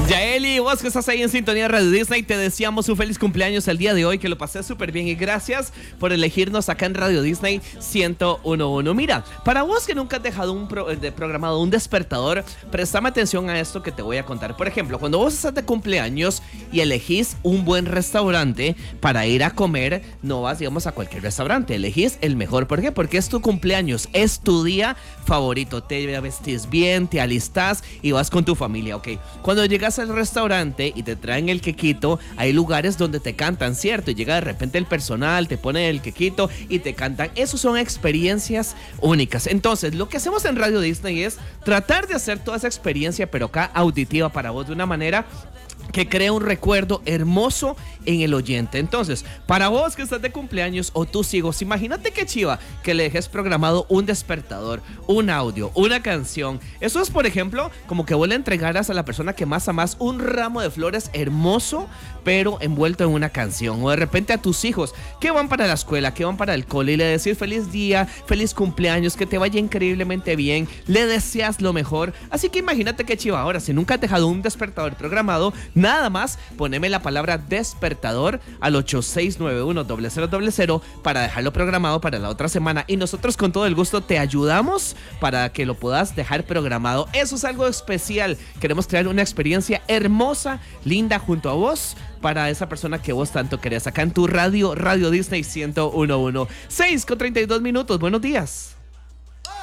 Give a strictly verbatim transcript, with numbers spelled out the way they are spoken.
Yaeli, vos que estás ahí en sintonía de Radio Disney, te deseamos un feliz cumpleaños el día de hoy, que lo pasé súper bien y gracias por elegirnos acá en Radio Disney ciento uno punto uno. Mira, para vos que nunca has dejado un pro, de programado un despertador, préstame atención a esto que te voy a contar. Por ejemplo, cuando vos estás de cumpleaños y elegís un buen restaurante para ir a comer, no vas, digamos, a cualquier restaurante, elegís el mejor. ¿Por qué? Porque es tu cumpleaños, es tu día favorito, te vestís bien, te alistás y vas con tu familia, ok. Cuando llegas al restaurante y te traen el quequito, hay lugares donde te cantan, ¿cierto? Y llega de repente el personal, te pone el quequito y te cantan. Esos son experiencias únicas. Entonces, lo que hacemos en Radio Disney es tratar de hacer toda esa experiencia, pero acá auditiva para vos, de una manera que crea un recuerdo hermoso en el oyente. Entonces, para vos que estás de cumpleaños o tus hijos, imagínate qué chiva que le dejes programado un despertador, un audio, una canción. Eso es, por ejemplo, como que vos le entregaras a la persona que más amás un ramo de flores hermoso, pero envuelto en una canción. O de repente a tus hijos que van para la escuela, que van para el cole, y le decís feliz día, feliz cumpleaños, que te vaya increíblemente bien, le deseas lo mejor. Así que imagínate qué chiva. Ahora, si nunca has dejado un despertador programado, nada más poneme la palabra despertador al ocho seis nueve uno cero cero cero cero para dejarlo programado para la otra semana, y nosotros con todo el gusto te ayudamos para que lo puedas dejar programado. Eso es algo especial. Queremos crear una experiencia hermosa, linda junto a vos, para esa persona que vos tanto querés, acá en tu radio, Radio Disney ciento uno punto uno. seis con treinta y dos minutos, buenos días.